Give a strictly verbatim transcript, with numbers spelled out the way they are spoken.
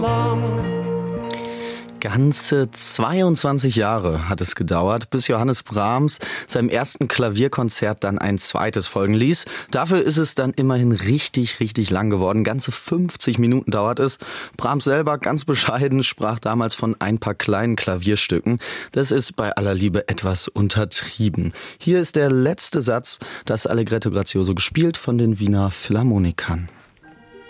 Ganze zweiundzwanzig Jahre hat es gedauert, bis Johannes Brahms seinem ersten Klavierkonzert dann ein zweites folgen ließ. Dafür ist es dann immerhin richtig, richtig lang geworden. Ganze fünfzig Minuten dauert es. Brahms selber, ganz bescheiden, sprach damals von ein paar kleinen Klavierstücken. Das ist bei aller Liebe etwas untertrieben. Hier ist der letzte Satz, das Allegretto Grazioso gespielt von den Wiener Philharmonikern.